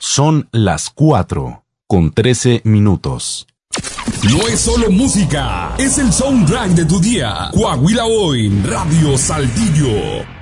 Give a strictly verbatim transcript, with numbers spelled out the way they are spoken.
Son las cuatro con trece minutos. No es solo música, es el soundtrack de tu día. Coahuila Hoy, Radio Saltillo.